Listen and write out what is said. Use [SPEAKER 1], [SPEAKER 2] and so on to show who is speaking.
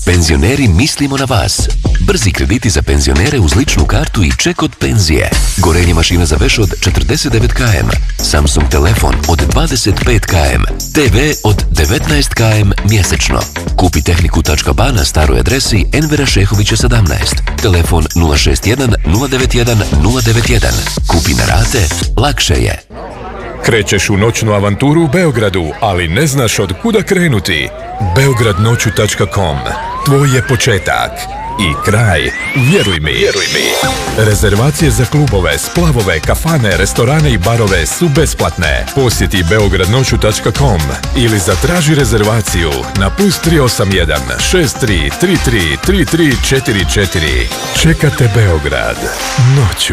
[SPEAKER 1] Penzioneri mislimo na vas. Brzi krediti za penzionere uz ličnu kartu i ček od penzije. Gorenje mašina za veš od 49 km. Samsung telefon od 25 km. TV od 19 km mjesečno. Kupi tehniku.ba na staroj adresi Envera Šehovića 17. Telefon 061 091 091. Kupi na rate, lakše je.
[SPEAKER 2] Krećeš u noćnu avanturu u Beogradu, ali ne znaš od kuda krenuti. Beogradnoću.com. Tvoj je početak i kraj, vjeruj mi. Rezervacije za klubove, splavove, kafane, restorane i barove su besplatne. Posjeti beogradnoću.com ili zatraži rezervaciju na +381 63 33 33 44. Čekate Beograd noću.